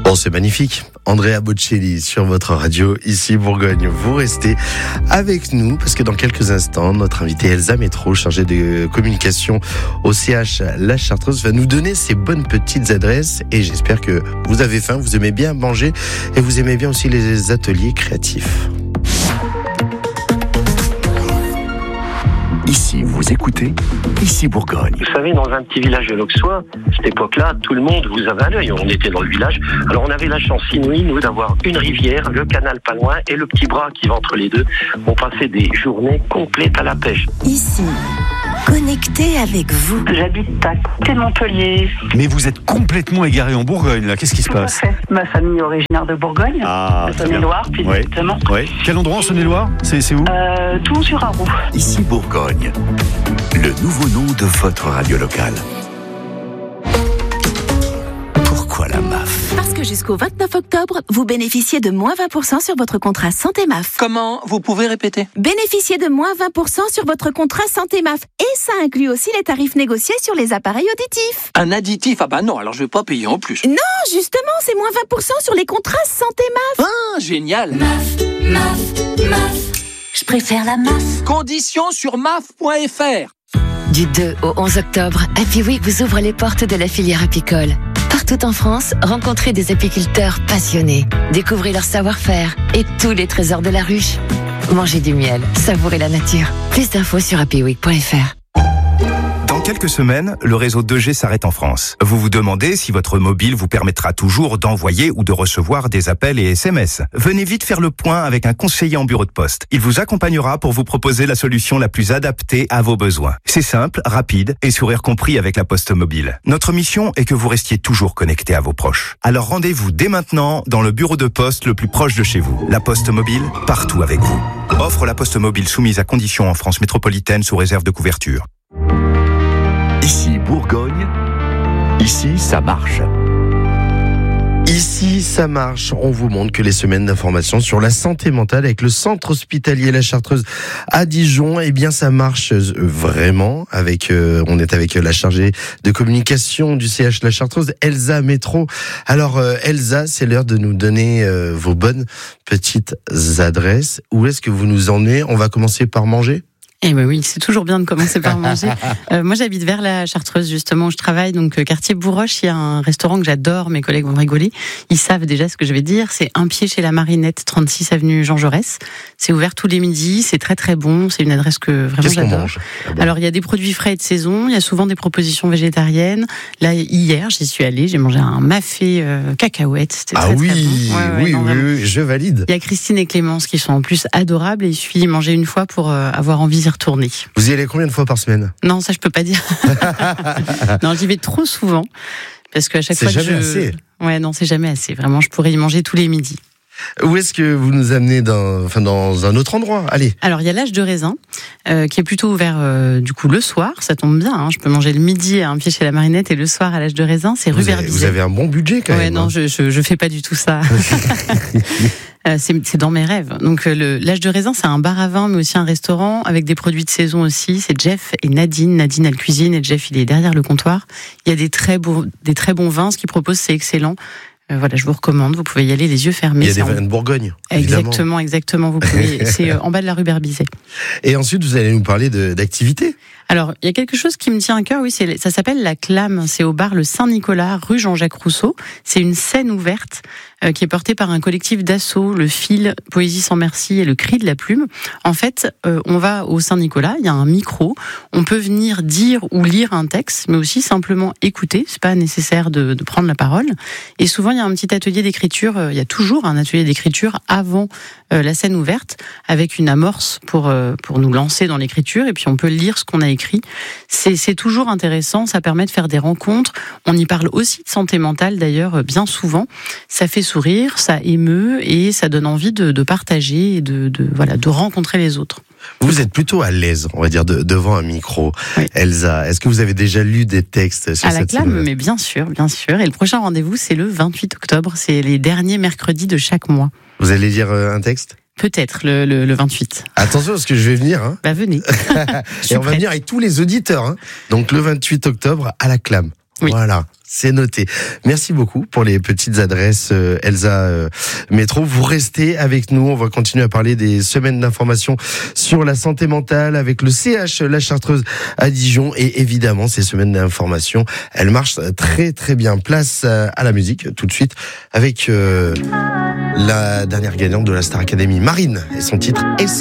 Bon, c'est magnifique. Andrea Bocelli sur votre radio, ici Bourgogne. Vous restez avec nous parce que dans quelques instants, notre invitée Elsa Métro, chargée de communication au CH La Chartreuse, va nous donner ses bonnes petites adresses. Et j'espère que vous avez faim, vous aimez bien manger et vous aimez bien aussi les ateliers créatifs. Ici, vous écoutez, ici Bourgogne. Vous savez, dans un petit village de l'Auxois, à cette époque-là, tout le monde vous avait à l'œil. On était dans le village. Alors on avait la chance inouïe, nous, d'avoir une rivière, le canal pas loin et le petit bras qui va entre les deux. On passait des journées complètes à la pêche. Ici, connecté avec vous. J'habite à côté de Montpellier. Mais vous êtes complètement égaré en Bourgogne, là. Qu'est-ce qui se passe? Ma famille est originaire de Bourgogne, Ah, de Saône-et-Loire, plus exactement. Oui. Quel endroit en Saône-et-Loire? C'est où? Toulon-sur-Arroux. Ici Bourgogne. Le nouveau nom de votre radio locale. Pourquoi la MAF? Parce que jusqu'au 29 octobre, vous bénéficiez de moins 20% sur votre contrat Santé MAF. Comment? Vous pouvez répéter? Bénéficiez de moins 20% sur votre contrat Santé MAF. Et ça inclut aussi les tarifs négociés sur les appareils auditifs. Un additif? Ah bah non, alors je vais pas payer en plus. Non, justement, c'est moins 20% sur les contrats Santé MAF. Ah, génial! MAF. Je préfère la MAF. Conditions sur maf.fr. Du 2 au 11 octobre, Happy Week vous ouvre les portes de la filière apicole. Partout en France, rencontrez des apiculteurs passionnés. Découvrez leur savoir-faire et tous les trésors de la ruche. Mangez du miel, savourez la nature. Plus d'infos sur happyweek.fr. Dans quelques semaines, le réseau 2G s'arrête en France. Vous vous demandez si votre mobile vous permettra toujours d'envoyer ou de recevoir des appels et SMS. Venez vite faire le point avec un conseiller en bureau de poste. Il vous accompagnera pour vous proposer la solution la plus adaptée à vos besoins. C'est simple, rapide et sourire compris avec la Poste Mobile. Notre mission est que vous restiez toujours connecté à vos proches. Alors rendez-vous dès maintenant dans le bureau de poste le plus proche de chez vous. La Poste Mobile, partout avec vous. Offre la Poste Mobile soumise à conditions en France métropolitaine sous réserve de couverture. Ici Bourgogne. Ici, ça marche. Ici, ça marche. On vous montre que les semaines d'information sur la santé mentale avec le centre hospitalier La Chartreuse à Dijon, eh bien, ça marche vraiment. On est avec la chargée de communication du CH La Chartreuse, Elsa Métro. Alors, Elsa, c'est l'heure de nous donner vos bonnes petites adresses. Où est-ce que vous nous emmenez? On va commencer par manger? Eh ben oui, c'est toujours bien de commencer par manger. Moi, j'habite vers la Chartreuse, justement, où je travaille, donc quartier Bourroche. Il y a un restaurant que j'adore, mes collègues vont rigoler. Ils savent déjà ce que je vais dire. C'est Un Pied chez la Marinette, 36 avenue Jean Jaurès. C'est ouvert tous les midis, c'est très très bon. C'est une adresse que vraiment j'adore. Qu'est-ce qu'on mange là-bas? Alors, il y a des produits frais et de saison. Il y a souvent des propositions végétariennes. Là, hier, j'y suis allée, j'ai mangé un mafé cacahuète. C'était très, très bon. Oui, je valide. Il y a Christine et Clémence qui sont en plus adorables et il suffit d'y manger une fois pour avoir envie d'y retourner. Vous y allez combien de fois par semaine? Non, ça je peux pas dire. Non, j'y vais trop souvent parce qu'à chaque fois c'est jamais assez. Ouais, non, c'est jamais assez. Vraiment, je pourrais y manger tous les midis. Où est-ce que vous nous amenez dans un autre endroit? Allez. Alors, il y a l'Âge de Raisin, qui est plutôt ouvert, du coup, le soir. Ça tombe bien, hein. Je peux manger le midi à Un Pied chez la Marinette et le soir à l'Âge de Raisin. C'est rue Verbizet. Vous avez un bon budget, quand même. Ouais, non, je fais pas du tout ça. C'est dans mes rêves. Donc, l'Âge de Raisin, c'est un bar à vin, mais aussi un restaurant avec des produits de saison aussi. C'est Jeff et Nadine. Nadine, elle cuisine et Jeff, il est derrière le comptoir. Il y a des très bons vins. Ce qu'ils proposent, c'est excellent. Voilà, je vous recommande. Vous pouvez y aller les yeux fermés. Il y a des vins de Bourgogne. Exactement. Vous pouvez. C'est en bas de la rue Verbizet. Et ensuite, vous allez nous parler d'activités. Alors, il y a quelque chose qui me tient à cœur, oui, ça s'appelle la Clame. C'est au bar Le Saint-Nicolas, rue Jean-Jacques Rousseau. C'est une scène ouverte qui est portée par un collectif d'assaut, le Fil, Poésie sans merci et le Cri de la Plume. En fait, on va au Saint-Nicolas, il y a un micro, on peut venir dire ou lire un texte, mais aussi simplement écouter. C'est pas nécessaire de prendre la parole. Et souvent, il y a un petit atelier d'écriture. Il y a toujours un atelier d'écriture avant la scène ouverte, avec une amorce pour nous lancer dans l'écriture. Et puis, on peut lire ce qu'on a écrit. C'est toujours intéressant. Ça permet de faire des rencontres. On y parle aussi de santé mentale, d'ailleurs, bien souvent. Ça fait sourire, ça émeut et ça donne envie de partager et de rencontrer les autres. Vous êtes plutôt à l'aise, on va dire, devant un micro. Oui. Elsa, est-ce que vous avez déjà lu des textes sur cette scène? Mais bien sûr. Et le prochain rendez-vous, c'est le 28 octobre. C'est les derniers mercredis de chaque mois. Vous allez lire un texte? Peut-être le 28. Attention, parce que je vais venir. Bah venez. Et on va venir avec tous les auditeurs. Donc le 28 octobre à la Clame. Oui. Voilà. C'est noté. Merci beaucoup pour les petites adresses Elsa Métro. Vous restez avec nous. On va continuer à parler des semaines d'information sur la santé mentale avec le CH La Chartreuse à Dijon. Et évidemment, ces semaines d'information, elles marchent très très bien. Place à la musique tout de suite avec la dernière gagnante de la Star Academy, Marine, et son titre